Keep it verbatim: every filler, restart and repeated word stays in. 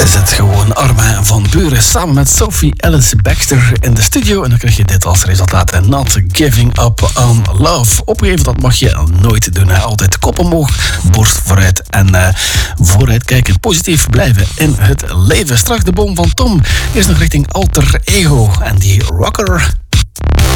is het gewoon Armin van Buuren samen met Sophie Ellis Baxter in de studio. En dan krijg je dit als resultaat. Not Giving Up on Love. Opgeven, dat mag je nooit doen. Hè. Altijd kop omhoog, borst vooruit en uh, vooruit kijken. Positief blijven in het leven. Straks de boom van Tom. Eerst nog richting Alter Ego en die rocker.